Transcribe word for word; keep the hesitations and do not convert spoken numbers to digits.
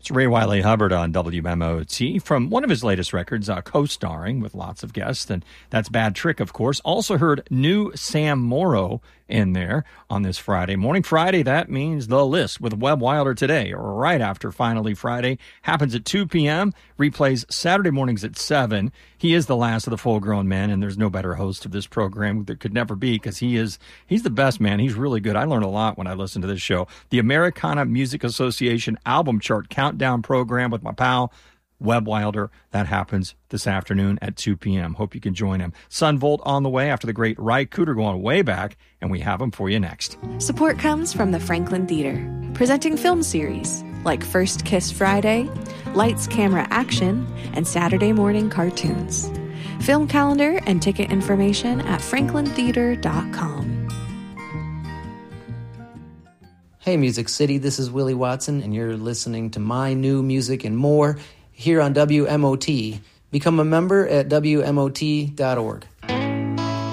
It's Ray Wiley Hubbard on W M O T from one of his latest records, uh, co-starring with lots of guests, and that's Bad Trick, of course. Also heard new Sam Morrow in there on this Friday morning. Friday, that means The List with Webb Wilder today, right after Finally Friday. Happens at two p.m., replays Saturday mornings at seven. He is the last of the full-grown men, and there's no better host of this program that could never be, because he is, he's the best, man. He's really good. I learn a lot when I listen to this show. The Americana Music Association Album Chart Countdown program with my pal, Webb Wilder. That happens this afternoon at two p.m. Hope you can join him. Sun Volt on the way after the great Ry Cooder going way back, and we have him for you next. Support comes from the Franklin Theater, presenting film series like First Kiss Friday, Lights, Camera, Action, and Saturday Morning Cartoons. Film calendar and ticket information at franklin theater dot com. Hey, Music City, this is Willie Watson, and you're listening to My New Music and More here on W M O T. Become a member at W M O T dot org.